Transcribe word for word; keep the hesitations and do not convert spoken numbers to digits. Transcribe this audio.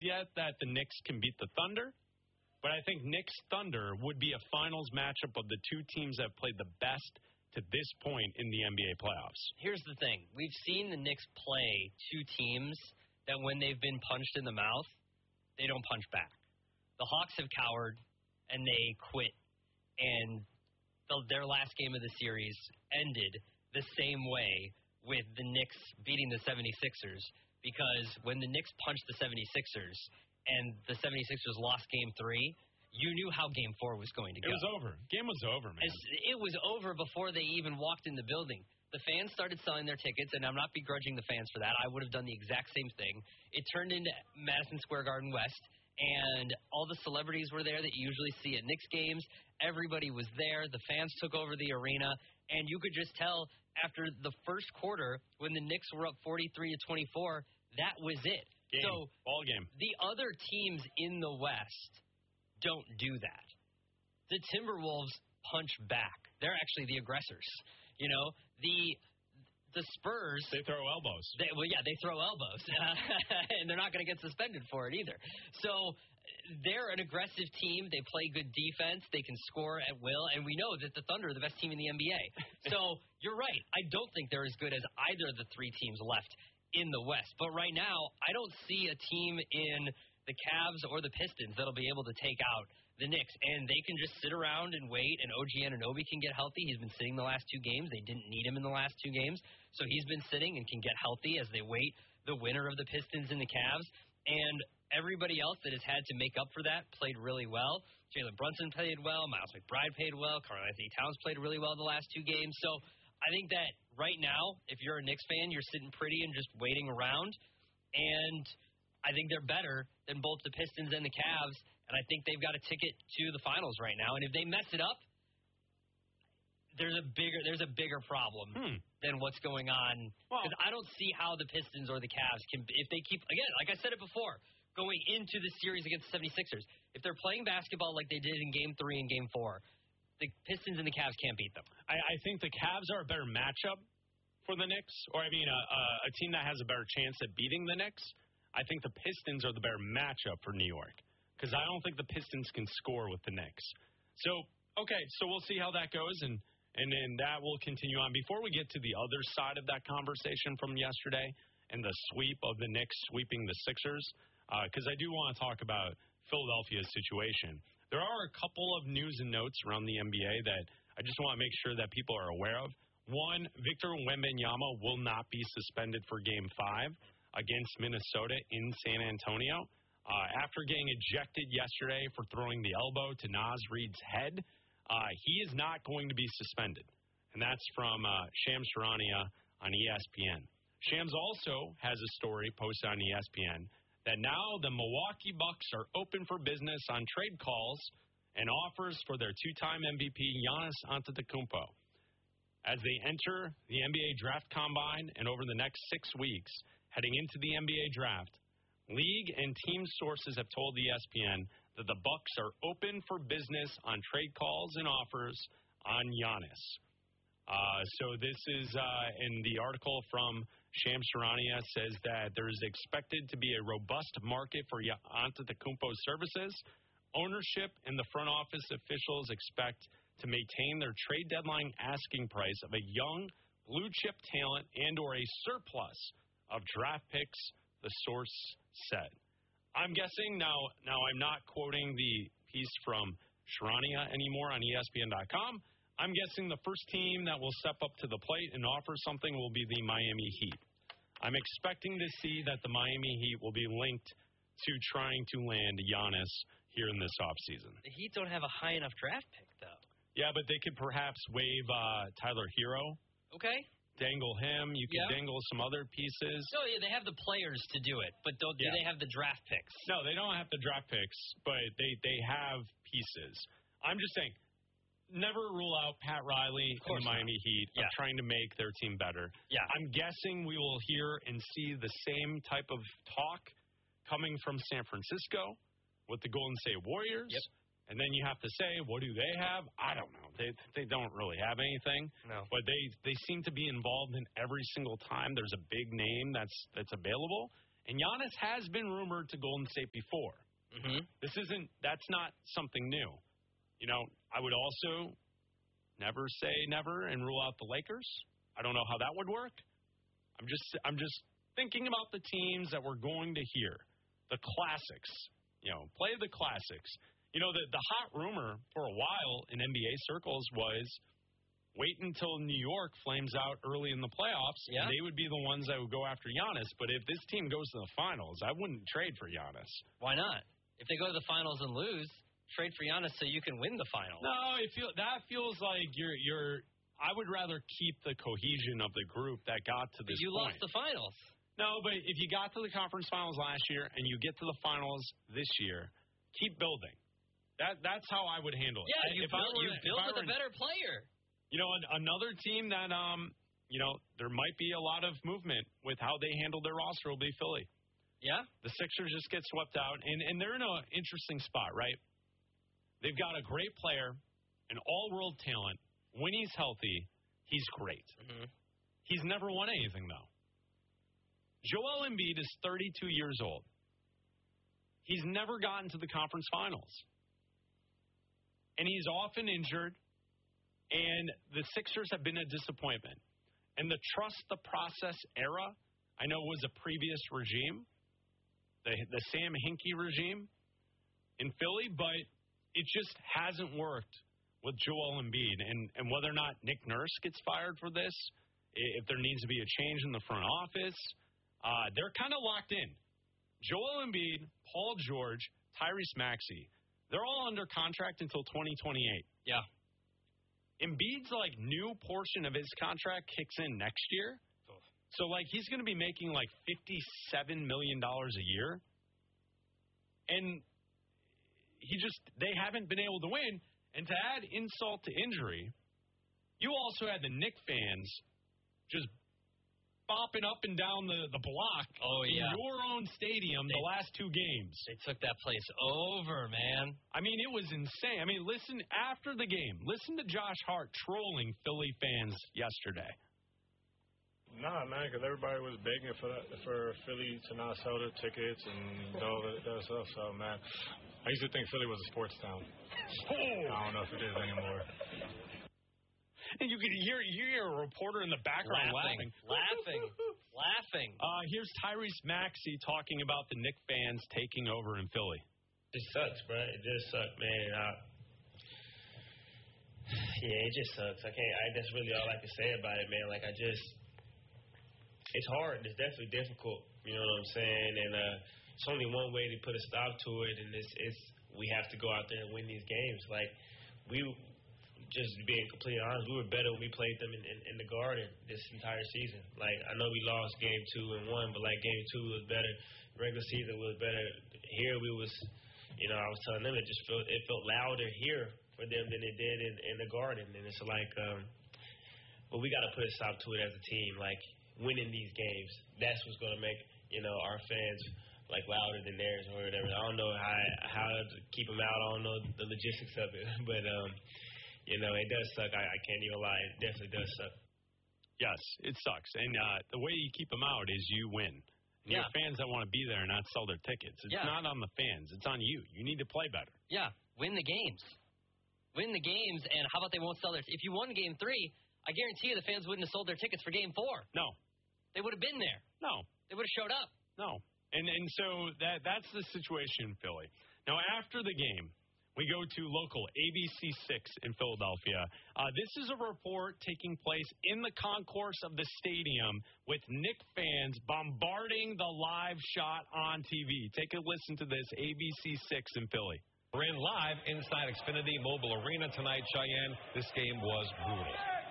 yet that the Knicks can beat the Thunder, but I think Knicks-Thunder would be a finals matchup of the two teams that have played the best to this point in the N B A playoffs. Here's the thing. We've seen the Knicks play two teams that when they've been punched in the mouth, they don't punch back. The Hawks have cowered, and they quit, and the, their last game of the series ended the same way with the Knicks beating the seventy-sixers, because when the Knicks punched the seventy-sixers and the seventy-sixers lost game three, you knew how game four was going to go. It was over. Game was over, man. It was over before they even walked in the building. The fans started selling their tickets, and I'm not begrudging the fans for that. I would have done the exact same thing. It turned into Madison Square Garden West, and all the celebrities were there that you usually see at Knicks games. Everybody was there. The fans took over the arena, and you could just tell after the first quarter when the Knicks were up forty-three to twenty-four, that was it. Game. So Ball game. The other teams in the West don't do that. The Timberwolves punch back. They're actually the aggressors. You know, the the Spurs. They throw elbows. They, well, yeah, they throw elbows. And they're not going to get suspended for it either. So they're an aggressive team. They play good defense. They can score at will. And we know that the Thunder are the best team in the N B A. So you're right. I don't think they're as good as either of the three teams left in the West. But right now, I don't see a team in the Cavs or the Pistons that'll be able to take out the Knicks. And they can just sit around and wait, and O G Anunoby can get healthy. He's been sitting the last two games. They didn't need him in the last two games. So he's been sitting and can get healthy as they wait the winner of the Pistons and the Cavs. And everybody else that has had to make up for that played really well. Jalen Brunson played well. Miles McBride played well. Karl-Anthony Towns played really well the last two games. So I think that right now, if you're a Knicks fan, you're sitting pretty and just waiting around. And I think they're better than both the Pistons and the Cavs, and I think they've got a ticket to the finals right now. And if they mess it up, there's a bigger there's a bigger problem hmm. than what's going on. Because well, I don't see how the Pistons or the Cavs can, if they keep, again, like I said it before, going into the series against the seventy-sixers, if they're playing basketball like they did in Game three and Game four, the Pistons and the Cavs can't beat them. I, I think the Cavs are a better matchup for the Knicks, or I mean a, a, a team that has a better chance at beating the Knicks. I think the Pistons are the better matchup for New York because I don't think the Pistons can score with the Knicks. So, okay, so we'll see how that goes, and, and then that will continue on. Before we get to the other side of that conversation from yesterday and the sweep of the Knicks sweeping the Sixers, because uh, I do want to talk about Philadelphia's situation. There are a couple of news and notes around the N B A that I just want to make sure that people are aware of. One, Victor Wembanyama will not be suspended for Game five against Minnesota in San Antonio. Uh, after getting ejected yesterday for throwing the elbow to Naz Reid's head, uh, he is not going to be suspended. And that's from uh, Shams Charania on E S P N. Shams also has a story posted on E S P N that now the Milwaukee Bucks are open for business on trade calls and offers for their two-time M V P Giannis Antetokounmpo. As they enter the N B A Draft Combine and over the next six weeks, heading into the N B A Draft, league and team sources have told E S P N that the Bucks are open for business on trade calls and offers on Giannis. Uh, so this is, uh, in the article from Shams Charania, says that there is expected to be a robust market for Antetokounmpo's services. Ownership and the front office officials expect to maintain their trade deadline asking price of a young blue-chip talent and or a surplus of draft picks, the source said. I'm guessing, now Now I'm not quoting the piece from Charania anymore on E S P N dot com. I'm guessing the first team that will step up to the plate and offer something will be the Miami Heat. I'm expecting to see that the Miami Heat will be linked to trying to land Giannis here in this offseason. The Heat don't have a high enough draft pick, though. Yeah, but they could perhaps waive uh, Tyler Hero. Okay. Dangle him. You can yeah. dangle some other pieces. No, yeah, they have the players to do it, but don't, yeah. do they have the draft picks? No, they don't have the draft picks, but they, they have pieces. I'm just saying, never rule out Pat Riley and the Miami not. Heat yeah. of trying to make their team better. Yeah. I'm guessing we will hear and see the same type of talk coming from San Francisco with the Golden State Warriors. Yep. And then you have to say, what do they have? I don't know. They they don't really have anything. No. But they, they seem to be involved in every single time there's a big name that's that's available. And Giannis has been rumored to Golden State before. Mm-hmm. This isn't, that's not something new. You know, I would also never say never and rule out the Lakers. I don't know how that would work. I'm just, I'm just thinking about the teams that we're going to hear. The classics, you know, play the classics. You know, the, the hot rumor for a while in N B A circles was wait until New York flames out early in the playoffs, yeah. and they would be the ones that would go after Giannis. But if this team goes to the finals, I wouldn't trade for Giannis. Why not? If they go to the finals and lose, trade for Giannis so you can win the final. No, it feel, that feels like you're you're. I would rather keep the cohesion of the group that got to this but you point. lost the finals. No, but if you got to the conference finals last year and you get to the finals this year, keep building. That that's how I would handle it. Yeah, you if build, I were, you build with a better player. You know, an, another team that, um, you know, there might be a lot of movement with how they handle their roster will be Philly. Yeah? The Sixers just get swept out, and, and they're in an interesting spot, right? They've got a great player, an all-world talent. When he's healthy, he's great. Mm-hmm. He's never won anything, though. Joel Embiid is thirty-two years old. He's never gotten to the conference finals. And he's often injured. And the Sixers have been a disappointment. And the trust the process era, I know was a previous regime, the the Sam Hinkie regime in Philly, but it just hasn't worked with Joel Embiid. And, and whether or not Nick Nurse gets fired for this, if there needs to be a change in the front office, uh, they're kind of locked in. Joel Embiid, Paul George, Tyrese Maxey, they're all under contract until twenty twenty-eight. Yeah. Embiid's, like, new portion of his contract kicks in next year. So, like, he's going to be making, like, fifty-seven million dollars a year. And he just, they haven't been able to win. And to add insult to injury, you also had the Knicks fans just bopping up and down the, the block oh, in yeah. your own stadium they, the last two games. They took that place over, man. I mean, it was insane. I mean, listen, after the game, listen to Josh Hart trolling Philly fans yesterday. Nah, man, because everybody was begging for that, for Philly to not sell their tickets and all that, that stuff. So, man, I used to think Philly was a sports town. Oh. I don't know if it is anymore. And you could hear, you hear a reporter in the background laughing. Laughing. Laughing. laughing. Uh, here's Tyrese Maxey talking about the Knicks fans taking over in Philly. It sucks, bro. It just sucks, man. I, yeah, it just sucks. I can't. I, that's really all I can say about it, man. Like, I just, it's hard. It's definitely difficult. You know what I'm saying? And uh, it's only one way to put a stop to it, and it's, it's we have to go out there and win these games. Like, we. Just being completely honest, we were better when we played them in, in, in the Garden this entire season. Like, I know we lost game two and one, but, like, game two was better. Regular season was better. Here we was, you know, I was telling them it just felt, it felt louder here for them than it did in, in the Garden. And it's like, um, well, we got to put a stop to it as a team. Like, winning these games, that's what's going to make, you know, our fans, like, louder than theirs or whatever. I don't know how, how to keep them out. I don't know the logistics of it. But, um, you know, it does suck. I, I can't even lie. It definitely does suck. Yes, it sucks. And uh, the way you keep them out is you win. And yeah. You have fans that want to be there and not sell their tickets. It's yeah. not on the fans. It's on you. You need to play better. Yeah, win the games. Win the games, and how about they won't sell their – if you won game three, I guarantee you the fans wouldn't have sold their tickets for game four. No. They would have been there. No. They would have showed up. No. And and so that that's the situation in Philly. Now, after the game – we go to local A B C six in Philadelphia. Uh, this is a report taking place in the concourse of the stadium with Knicks fans bombarding the live shot on T V. Take a listen to this, A B C six in Philly. We're in live inside Xfinity Mobile Arena tonight, Cheyenne. This game was brutal.